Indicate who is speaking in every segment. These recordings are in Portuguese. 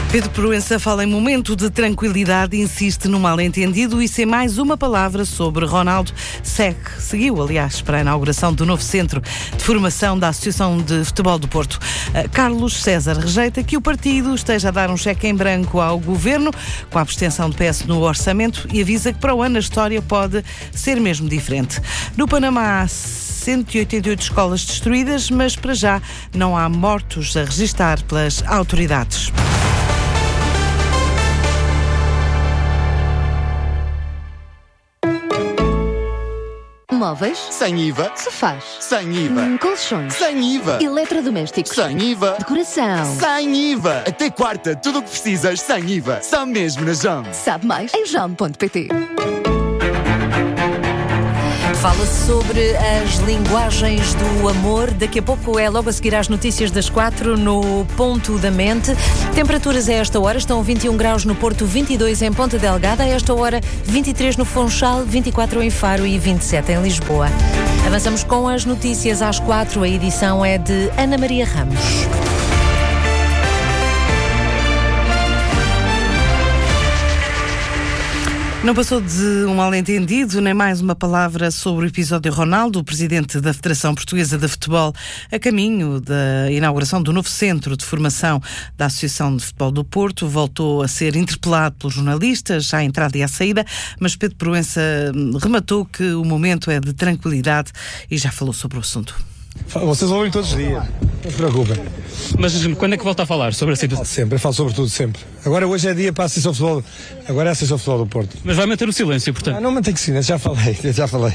Speaker 1: Pedro Proença fala em momento de tranquilidade e insiste no mal-entendido e sem mais uma palavra sobre Ronaldo. Seguiu, aliás, para a inauguração do novo centro de formação da Associação de Futebol do Porto. Carlos César rejeita que o partido esteja a dar um cheque em branco ao governo com a abstenção do PS no orçamento e avisa que para o ano a história pode ser mesmo diferente. No Panamá, 188 escolas destruídas, mas para já não há mortos a registar pelas autoridades.
Speaker 2: Móveis?
Speaker 3: Sem IVA.
Speaker 2: Sofás?
Speaker 3: Sem IVA.
Speaker 2: Colchões?
Speaker 3: Sem IVA.
Speaker 2: Eletrodomésticos?
Speaker 3: Sem IVA.
Speaker 2: Decoração?
Speaker 3: Sem IVA. Até quarta, tudo o que precisas sem IVA. Só mesmo na JOM.
Speaker 2: Sabe mais em JOM.pt.
Speaker 4: Fala-se sobre as linguagens do amor. Daqui a pouco é logo a seguir às notícias das 4 no Ponto da Mente. Temperaturas a esta hora estão 21 graus no Porto, 22 em Ponta Delgada. A esta hora 23 no Funchal, 24 em Faro e 27 em Lisboa. Avançamos com as notícias às 4. A edição é de Ana Maria Ramos.
Speaker 1: Não passou de um mal-entendido, nem mais uma palavra sobre o episódio Ronaldo. O presidente da Federação Portuguesa de Futebol, a caminho da inauguração do novo centro de formação da Associação de Futebol do Porto, voltou a ser interpelado pelos jornalistas à entrada e à saída, mas Pedro Proença rematou que o momento é de tranquilidade e já falou sobre o assunto.
Speaker 5: Vocês ouvem todos os dias, não se preocupem.
Speaker 6: Mas quando é que volta a falar sobre a situação?
Speaker 5: Sempre, eu falo sobre tudo, sempre. Agora hoje é dia para a Associação de Futebol, agora é a Associação de Futebol do Porto.
Speaker 6: Mas vai manter o silêncio, portanto?
Speaker 5: Não mantenho silêncio, já falei.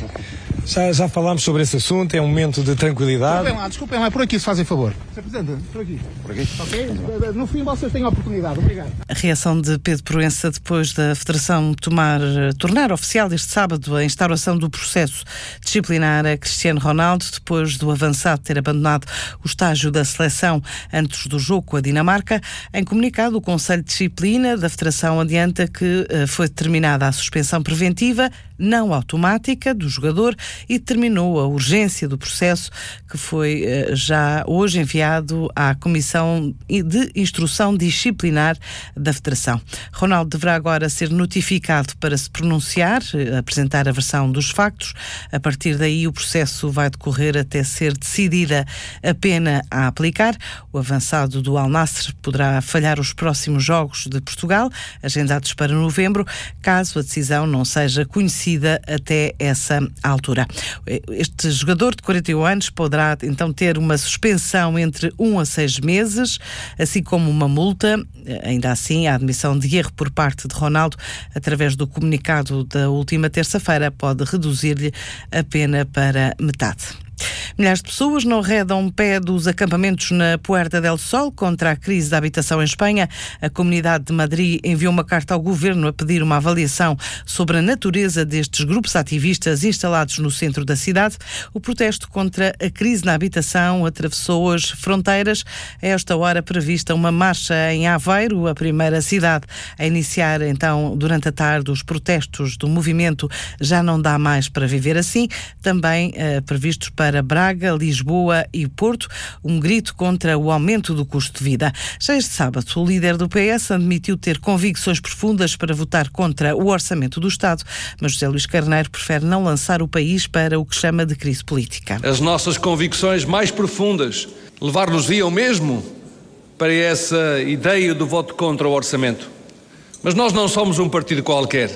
Speaker 5: Já falámos sobre esse assunto, é um momento de tranquilidade.
Speaker 7: Desculpem lá, por aqui se fazem favor. Sr. Presidente, por aqui. Ok? No fim vocês têm a oportunidade, obrigado.
Speaker 1: A reação de Pedro Proença depois da Federação tornar oficial este sábado a instauração do processo disciplinar a Cristiano Ronaldo, depois do avançado ter abandonado o estágio da seleção antes do jogo com a Dinamarca. Em comunicado, o Conselho de Disciplina da Federação adianta que foi determinada a suspensão preventiva, não automática, do jogador e determinou a urgência do processo que foi já hoje enviado à Comissão de Instrução Disciplinar da Federação. Ronaldo deverá agora ser notificado para se pronunciar, apresentar a versão dos factos. A partir daí o processo vai decorrer até ser decidida a pena a aplicar. O avançado do Al Nassr poderá falhar os próximos Jogos de Portugal, agendados para novembro, caso a decisão não seja conhecida até essa altura. Este jogador de 41 anos poderá então ter uma suspensão entre 1 a 6 meses, assim como uma multa. Ainda assim, a admissão de erro por parte de Ronaldo, através do comunicado da última terça-feira, pode reduzir-lhe a pena para metade. Milhares de pessoas não arredam pé dos acampamentos na Puerta del Sol contra a crise da habitação em Espanha. A Comunidade de Madrid enviou uma carta ao governo a pedir uma avaliação sobre a natureza destes grupos ativistas instalados no centro da cidade. O protesto contra a crise na habitação atravessou as fronteiras. A esta hora prevista uma marcha em Aveiro, a primeira cidade a iniciar então durante a tarde os protestos do movimento Já Não Dá Mais para Viver Assim, também previstos para Braga, Lisboa e Porto, um grito contra o aumento do custo de vida. Já este sábado, o líder do PS admitiu ter convicções profundas para votar contra o orçamento do Estado, mas José Luís Carneiro prefere não lançar o país para o que chama de crise política.
Speaker 8: As nossas convicções mais profundas levar-nos-iam mesmo para essa ideia do voto contra o orçamento. Mas nós não somos um partido qualquer.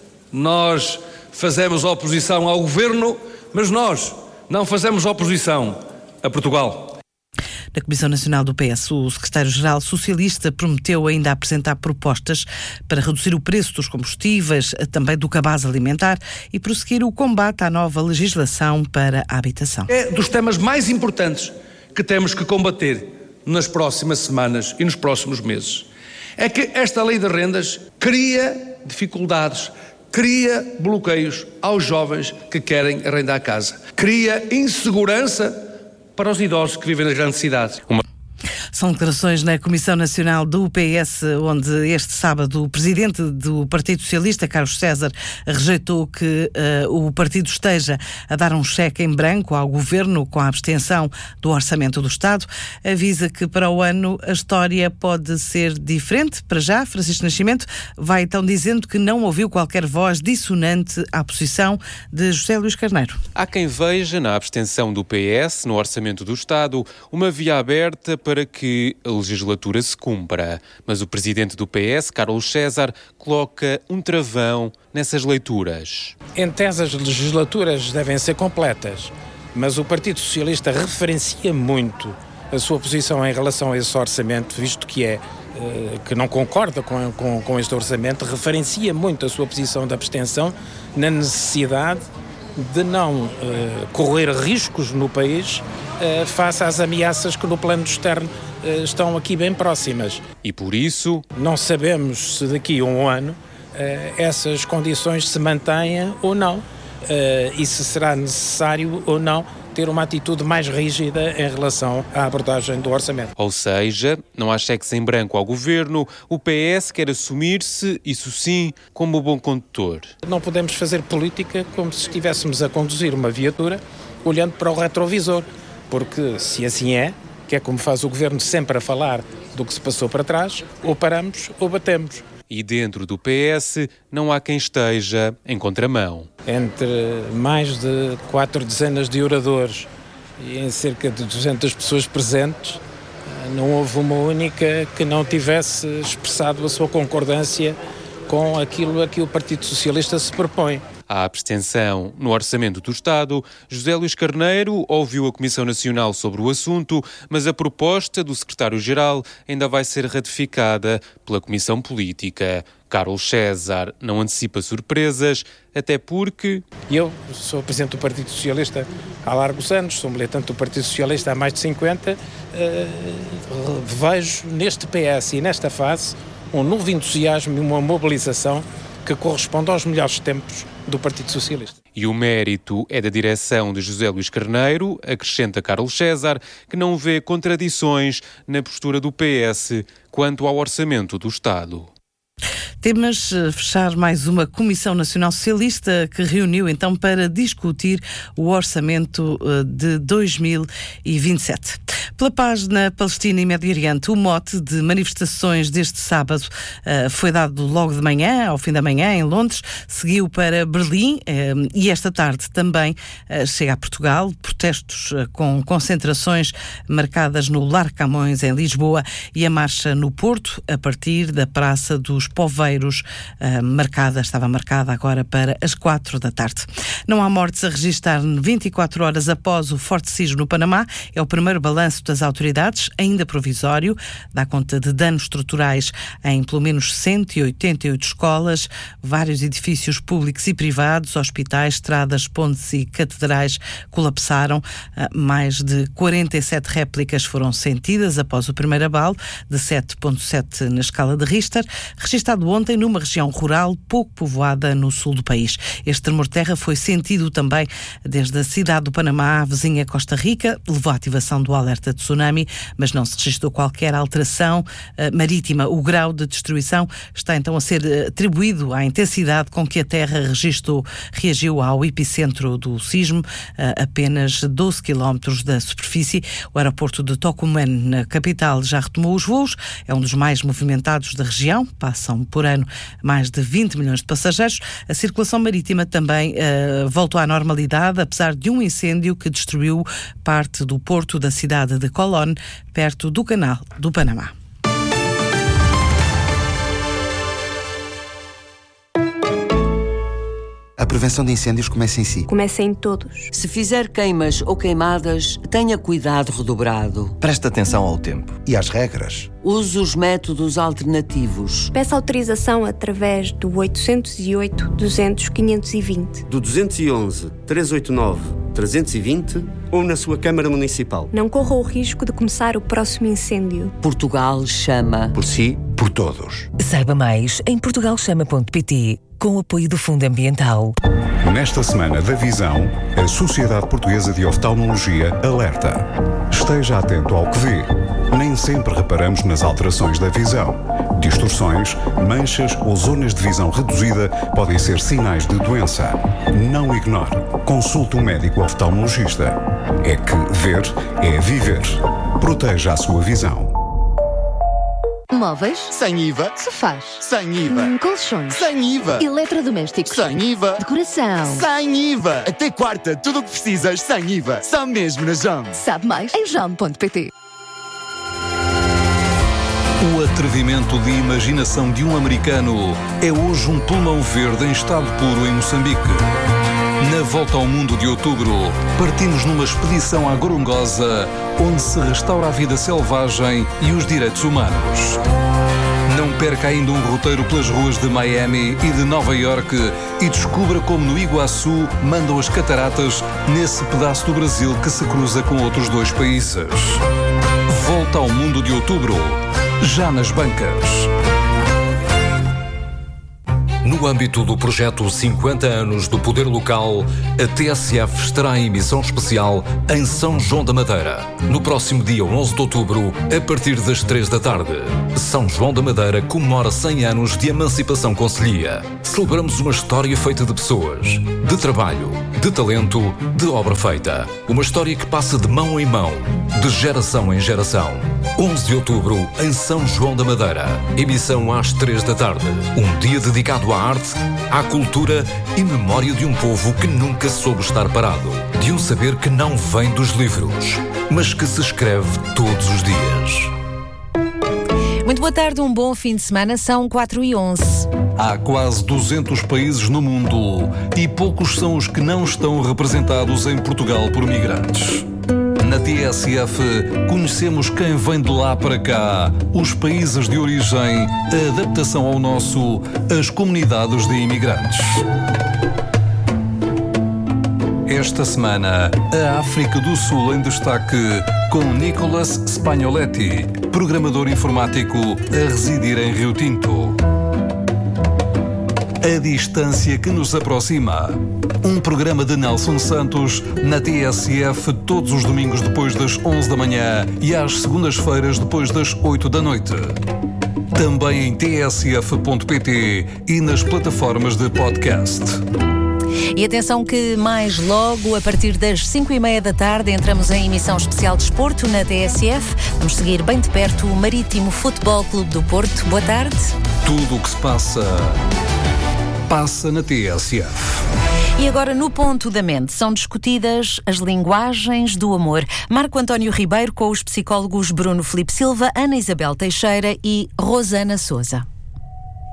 Speaker 8: Nós fazemos oposição ao governo, mas nós não fazemos oposição a Portugal.
Speaker 1: Na Comissão Nacional do PS, o secretário-geral socialista prometeu ainda apresentar propostas para reduzir o preço dos combustíveis, também do cabaz alimentar e prosseguir o combate à nova legislação para a habitação.
Speaker 8: É dos temas mais importantes que temos que combater nas próximas semanas e nos próximos meses. É que esta lei de rendas cria dificuldades, cria bloqueios aos jovens que querem arrendar a casa. Cria insegurança para os idosos que vivem nas grandes cidades.
Speaker 1: São declarações na Comissão Nacional do PS, onde este sábado o presidente do Partido Socialista, Carlos César, rejeitou que o partido esteja a dar um cheque em branco ao governo com a abstenção do Orçamento do Estado. Avisa que para o ano a história pode ser diferente. Para já, Francisco Nascimento vai então dizendo que não ouviu qualquer voz dissonante à posição de José Luís Carneiro.
Speaker 9: Há quem veja na abstenção do PS no Orçamento do Estado uma via aberta para que a legislatura se cumpra. Mas o presidente do PS, Carlos César, coloca um travão nessas leituras.
Speaker 10: Em tese, as legislaturas devem ser completas, mas o Partido Socialista referencia muito a sua posição em relação a esse orçamento, visto que que não concorda com este orçamento, referencia muito a sua posição de abstenção na necessidade de não correr riscos no país face às ameaças que no plano externo estão aqui bem próximas.
Speaker 9: E por isso
Speaker 10: não sabemos se daqui a um ano essas condições se mantêm ou não e se será necessário ou não ter uma atitude mais rígida em relação à abordagem do orçamento.
Speaker 9: Ou seja, não há cheques em branco ao governo, o PS quer assumir-se, isso sim, como bom condutor.
Speaker 10: Não podemos fazer política como se estivéssemos a conduzir uma viatura olhando para o retrovisor, porque se assim que é como faz o governo sempre a falar do que se passou para trás, ou paramos ou batemos.
Speaker 9: E dentro do PS não há quem esteja em contramão.
Speaker 10: Entre mais de 4 dezenas de oradores e em cerca de 200 pessoas presentes, não houve uma única que não tivesse expressado a sua concordância com aquilo a que o Partido Socialista se propõe.
Speaker 9: À abstenção no Orçamento do Estado, José Luís Carneiro ouviu a Comissão Nacional sobre o assunto, mas a proposta do secretário-geral ainda vai ser ratificada pela Comissão Política. Carlos César não antecipa surpresas, até porque...
Speaker 10: Eu sou presidente do Partido Socialista há largos anos, sou militante do Partido Socialista há mais de 50, vejo neste PS e nesta fase um novo entusiasmo e uma mobilização que corresponde aos melhores tempos do Partido Socialista.
Speaker 9: E o mérito é da direção de José Luís Carneiro, acrescenta Carlos César, que não vê contradições na postura do PS quanto ao Orçamento do Estado.
Speaker 1: Temos fechar mais uma Comissão Nacional Socialista que reuniu então para discutir o orçamento de 2027. Pela paz na Palestina e Médio Oriente, o mote de manifestações deste sábado foi dado logo de manhã, ao fim da manhã, em Londres, seguiu para Berlim e esta tarde também chega a Portugal, protestos com concentrações marcadas no Largo Camões, em Lisboa, e a marcha no Porto, a partir da Praça dos Poveiros, estava marcada agora para as 4 da tarde. Não há mortes a registrar 24 horas após o forte sismo no Panamá. É o primeiro balanço das autoridades, ainda provisório, dá conta de danos estruturais em pelo menos 188 escolas, vários edifícios públicos e privados, hospitais, estradas, pontes e catedrais colapsaram. Mais de 47 réplicas foram sentidas após o primeiro abalo, de 7,7 na escala de Richter, registado ontem numa região rural pouco povoada no sul do país. Este tremor de terra foi sentido também desde a cidade do Panamá, a vizinha Costa Rica, levou à ativação do alerta de tsunami, mas não se registrou qualquer alteração marítima. O grau de destruição está então a ser atribuído à intensidade com que a terra reagiu ao epicentro do sismo, apenas 12 quilómetros da superfície. O aeroporto de Tocumen, na capital, já retomou os voos, é um dos mais movimentados da região, passam por ano mais de 20 milhões de passageiros. A circulação marítima também voltou à normalidade, apesar de um incêndio que destruiu parte do porto da cidade de Colón, perto do Canal do Panamá.
Speaker 11: A prevenção de incêndios começa em si.
Speaker 12: Começa em todos.
Speaker 13: Se fizer queimas ou queimadas, tenha cuidado redobrado.
Speaker 14: Preste atenção ao tempo
Speaker 11: e às regras.
Speaker 13: Use os métodos alternativos.
Speaker 12: Peça autorização através do 808-200-520.
Speaker 15: Do 211-389-320 ou na sua Câmara Municipal.
Speaker 12: Não corra o risco de começar o próximo incêndio.
Speaker 13: Portugal chama.
Speaker 11: Por si, por todos.
Speaker 16: Saiba mais em portugalchama.pt, com o apoio do Fundo Ambiental.
Speaker 14: Nesta Semana da Visão, a Sociedade Portuguesa de Oftalmologia alerta. Esteja atento ao que vê. Nem sempre reparamos nas alterações da visão. Distorções, manchas ou zonas de visão reduzida podem ser sinais de doença. Não ignore. Consulte um médico oftalmologista. É que ver é viver. Proteja a sua visão.
Speaker 2: Móveis?
Speaker 3: Sem IVA.
Speaker 2: Sofás?
Speaker 3: Sem IVA.
Speaker 2: Colchões?
Speaker 3: Sem IVA.
Speaker 2: Eletrodomésticos?
Speaker 3: Sem IVA.
Speaker 2: Decoração?
Speaker 3: Sem IVA. Até quarta, tudo o que precisas sem IVA. Só mesmo na JAM.
Speaker 2: Sabe mais em jam.pt.
Speaker 16: O atrevimento de imaginação de um americano é hoje um pulmão verde em estado puro em Moçambique. Na volta ao mundo de outubro, partimos numa expedição à Gorongosa, onde se restaura a vida selvagem e os direitos humanos. Não perca ainda um roteiro pelas ruas de Miami e de Nova Iorque e descubra como no Iguaçu mandam as cataratas nesse pedaço do Brasil que se cruza com outros dois países. Volta ao mundo de outubro, já nas bancas.
Speaker 17: No âmbito do projeto 50 anos do Poder Local, a TSF estará em emissão especial em São João da Madeira, no próximo dia 11 de outubro, a partir das 3 da tarde. São João da Madeira comemora 100 anos de emancipação concelhia. Celebramos uma história feita de pessoas, de trabalho, de talento, de obra feita. Uma história que passa de mão em mão, de geração em geração. 11 de outubro, em São João da Madeira. Emissão às 3 da tarde. Um dia dedicado à arte, à cultura e memória de um povo que nunca soube estar parado. De um saber que não vem dos livros, mas que se escreve todos os dias.
Speaker 4: Muito boa tarde, um bom fim de semana, são 4h11.
Speaker 16: Há quase 200 países no mundo e poucos são os que não estão representados em Portugal por migrantes. Na TSF, conhecemos quem vem de lá para cá, os países de origem, a adaptação ao nosso, as comunidades de imigrantes. Esta semana, a África do Sul em destaque, com Nicolas Spagnoletti, programador informático a residir em Rio Tinto. A distância que nos aproxima. Um programa de Nelson Santos na TSF todos os domingos depois das 11 da manhã e às segundas-feiras depois das 8 da noite. Também em tsf.pt e nas plataformas de podcast.
Speaker 4: E atenção que mais logo, a partir das 5h30 da tarde, entramos em emissão especial de desporto na TSF. Vamos seguir bem de perto o Marítimo Futebol Clube do Porto. Boa tarde.
Speaker 16: Tudo o que se passa na TSF.
Speaker 4: E agora, no Ponto da Mente, são discutidas as linguagens do amor. Marco António Ribeiro com os psicólogos Bruno Filipe Silva, Ana Isabel Teixeira e Rosana Sousa.